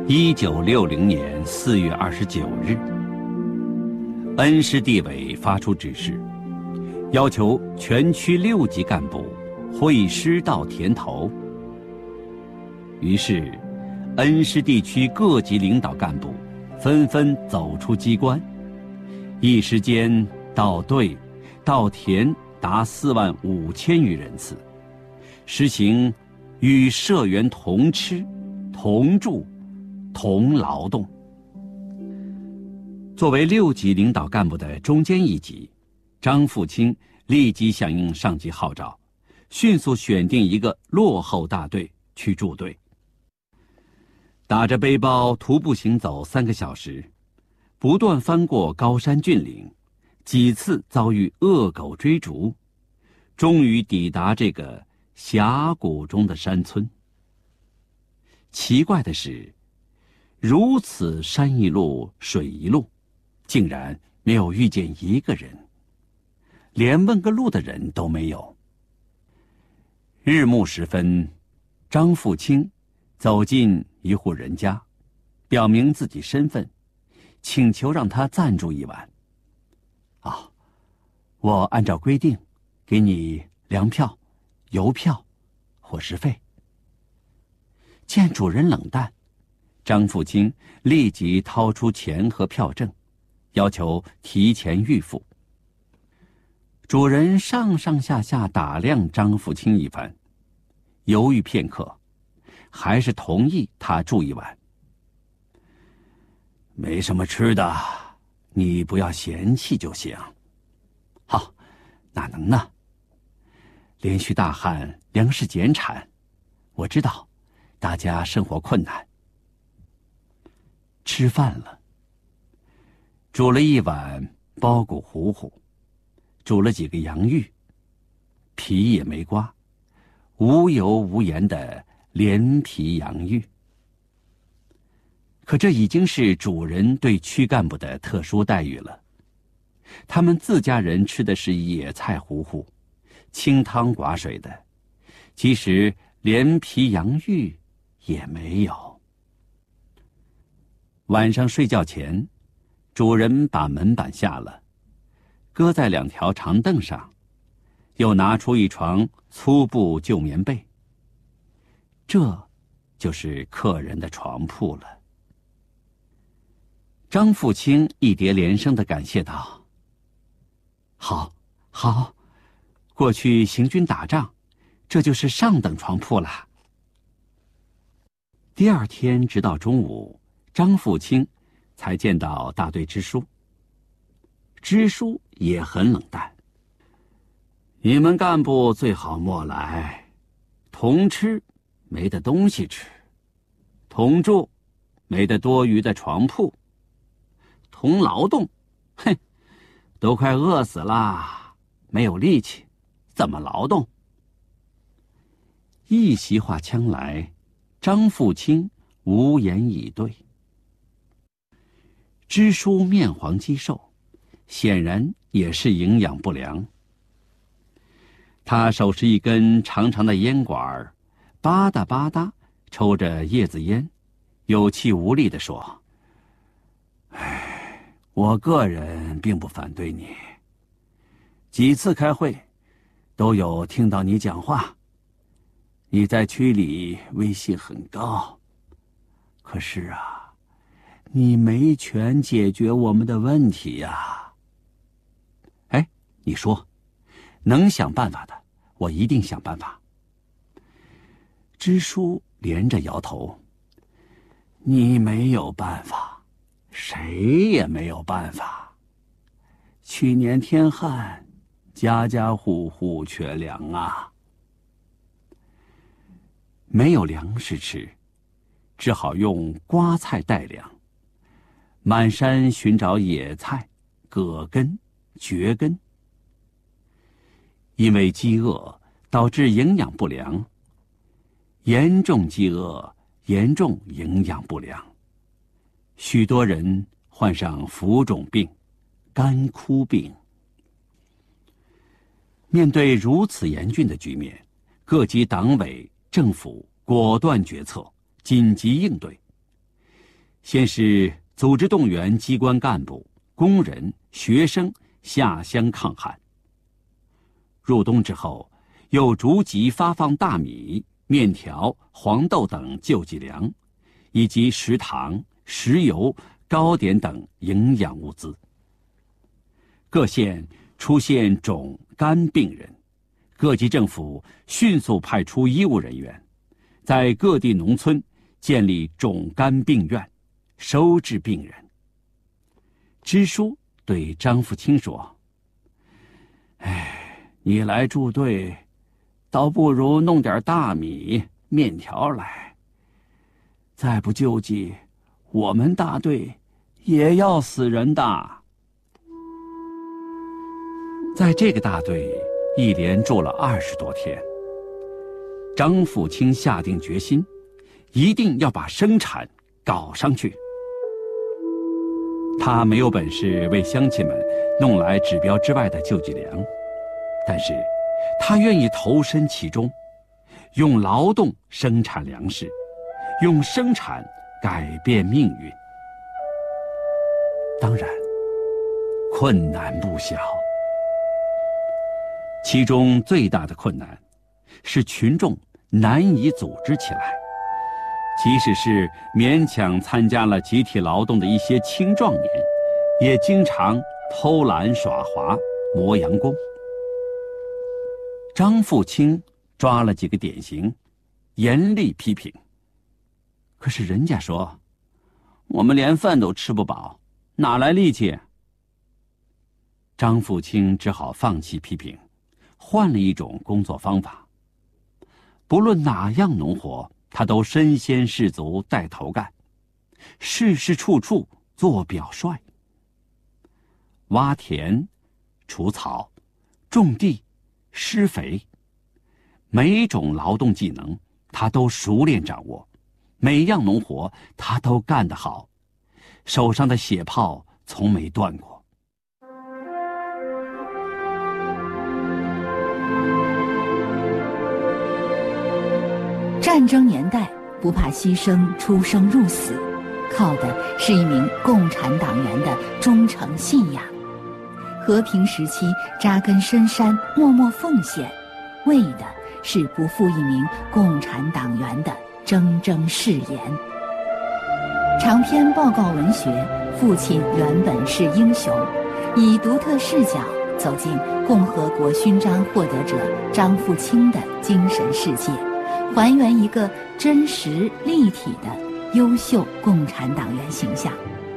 1960年4月29日，恩施地委发出指示，要求全区6级干部会师到田头。于是，恩施地区各级领导干部纷纷走出机关，一时间到队、到田达45000余人次，实行与社员同吃、同住、同劳动。作为6级领导干部的中间一级，张富清立即响应上级号召，迅速选定一个落后大队去驻队。打着背包徒步行走3个小时，不断翻过高山峻岭，几次遭遇恶狗追逐，终于抵达这个峡谷中的山村。奇怪的是，如此山一路水一路，竟然没有遇见一个人，连问个路的人都没有。日暮时分，张富清走进一户人家，表明自己身份，请求让他暂住一晚。我按照规定给你粮票、油票、伙食费。见主人冷淡，张富清立即掏出钱和票证，要求提前预付。主人上上下下打量张富清一番，犹豫片刻，还是同意他住一晚。没什么吃的，你不要嫌弃就行。好，哪能呢？连续大旱，粮食减产，我知道大家生活困难。吃饭了，煮了一碗包谷糊糊，煮了几个洋芋，皮也没刮，无油无盐的连皮洋芋。可这已经是主人对区干部的特殊待遇了。他们自家人吃的是野菜糊糊，清汤寡水的，其实连皮洋芋也没有。晚上睡觉前，主人把门板下了，搁在2条长凳上，又拿出一床粗布旧棉被。这就是客人的床铺了。张富清一叠连声地感谢道：好，好，过去行军打仗，这就是上等床铺了。第2天直到中午，张富清才见到大队支书。支书也很冷淡：你们干部最好莫来，同吃没得东西吃，同住没得多余的床铺，同劳动，哼，都快饿死了，没有力气，怎么劳动？一席话腔来，张富清无言以对。支书面黄肌瘦，显然也是营养不良。他手持一根长长的烟管，吧嗒吧嗒抽着叶子烟，有气无力地说：我个人并不反对你，几次开会都有听到你讲话，你在区里威信很高，可是啊，你没权解决我们的问题呀。你说，能想办法的，我一定想办法。支书连着摇头：你没有办法，谁也没有办法。去年天旱，家家户户缺粮啊，没有粮食吃，只好用瓜菜代粮，满山寻找野菜、葛根、蕨根。因为饥饿导致营养不良，严重饥饿，严重营养不良，许多人患上浮肿病、干枯病。面对如此严峻的局面，各级党委政府果断决策，紧急应对， 先是组织动员机关干部、工人、学生下乡抗旱。入冬之后，又逐级发放大米、面条、黄豆等救济粮，以及食糖、食油、糕点等营养物资。各县出现种肝病人，各级政府迅速派出医务人员，在各地农村建立种肝病院，收治病人。支书对张富清说：“你来驻队，倒不如弄点大米、面条来。再不救济，我们大队也要死人的。”在这个大队一连住了20多天，张富清下定决心，一定要把生产搞上去。他没有本事为乡亲们弄来指标之外的救济粮，但是他愿意投身其中，用劳动生产粮食，用生产改变命运。当然，困难不小。其中最大的困难是群众难以组织起来，即使是勉强参加了集体劳动的一些青壮年，也经常偷懒耍滑、磨洋工。张富清抓了几个典型，严厉批评。可是人家说，我们连饭都吃不饱，哪来力气？张富清只好放弃批评，换了一种工作方法。不论哪样农活，他都身先士卒带头干，事事处处做表率。挖田、除草、种地、施肥，每种劳动技能他都熟练掌握，每样农活他都干得好，手上的血泡从没断过。 战争年代不怕牺牲出生入死，靠的是一名共产党员的忠诚信仰。和平时期扎根深山，默默奉献，为的是不负一名共产党员的铮铮誓言。长篇报告文学《父亲原本是英雄》，以独特视角走进共和国勋章获得者张富清的精神世界，还原一个真实立体的优秀共产党员形象。